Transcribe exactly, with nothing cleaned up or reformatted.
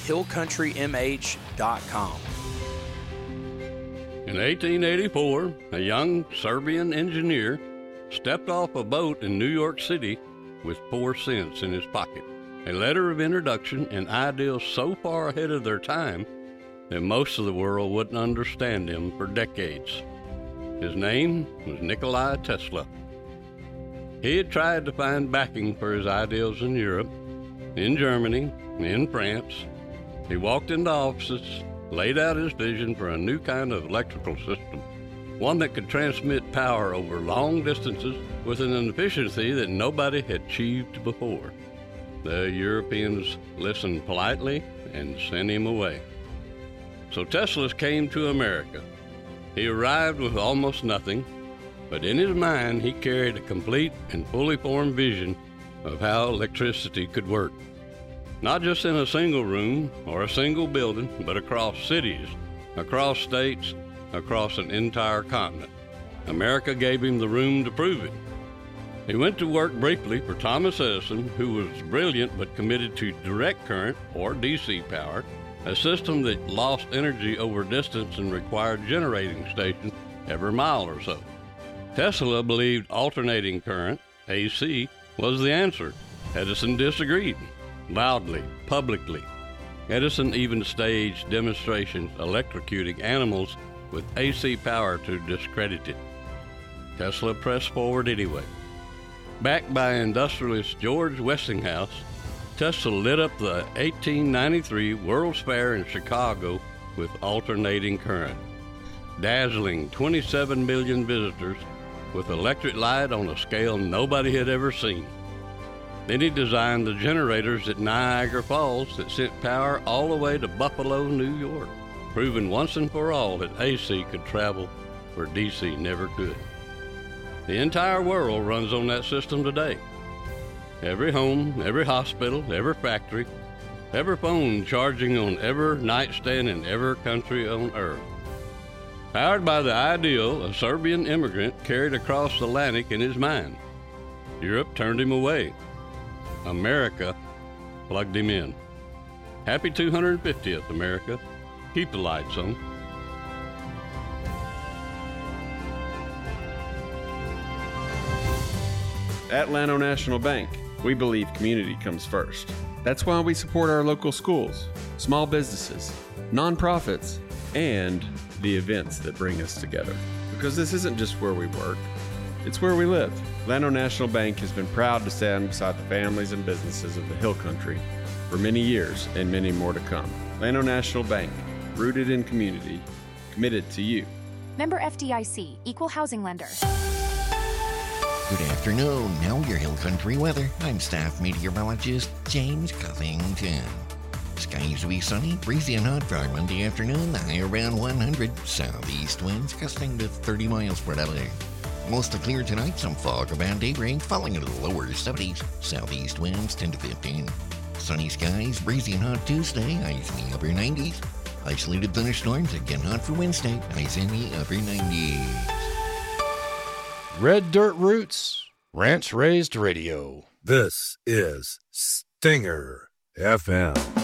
hill country m h dot com. In eighteen eighty-four, a young Serbian engineer stepped off a boat in New York City with four cents in his pocket, a letter of introduction and ideas so far ahead of their time that most of the world wouldn't understand him for decades. His name was Nikola Tesla. He had tried to find backing for his ideas in Europe, in Germany, in France. He walked into offices, laid out his vision for a new kind of electrical system, one that could transmit power over long distances with an efficiency that nobody had achieved before. The Europeans listened politely and sent him away. So Tesla came to America. He arrived with almost nothing, but in his mind he carried a complete and fully formed vision of how electricity could work. Not just in a single room or a single building, but across cities, across states, across an entire continent. America gave him the room to prove it. He went to work briefly for Thomas Edison, who was brilliant but committed to direct current, or D C power, a system that lost energy over distance and required generating stations every mile or so. Tesla believed alternating current, A C, was the answer. Edison disagreed, loudly, publicly. Edison even staged demonstrations electrocuting animals with A C power to discredit it. Tesla pressed forward anyway. Backed by industrialist George Westinghouse, Tesla lit up the eighteen ninety-three World's Fair in Chicago with alternating current, dazzling twenty-seven million visitors with electric light on a scale nobody had ever seen. Then he designed the generators at Niagara Falls that sent power all the way to Buffalo, New York, proving once and for all that A C could travel where D C never could. The entire world runs on that system today. Every home, every hospital, every factory, every phone charging on every nightstand in every country on earth. Powered by the ideal a Serbian immigrant carried across the Atlantic in his mind. Europe turned him away. America plugged him in. Happy two hundred fiftieth, America. Keep the lights on. At Llano National Bank, we believe community comes first. That's why we support our local schools, small businesses, nonprofits, and the events that bring us together. Because this isn't just where we work, it's where we live. Llano National Bank has been proud to stand beside the families and businesses of the Hill Country for many years and many more to come. Llano National Bank, rooted in community, committed to you. Member F D I C, Equal Housing Lender. Good afternoon. Now your Hill Country weather. I'm staff meteorologist James Covington. Skies will be sunny, breezy and hot for our Monday afternoon. The high around one hundred. Southeast winds gusting to thirty miles per hour. Mostly clear tonight. Some fog around daybreak, falling into the lower seventies. Southeast winds ten to fifteen. Sunny skies, breezy and hot Tuesday. Highs in the upper nineties. Isolated thunderstorms again hot for Wednesday. Highs in the upper nineties. Red Dirt Roots, Ranch Raised Radio. This is Stinger F M.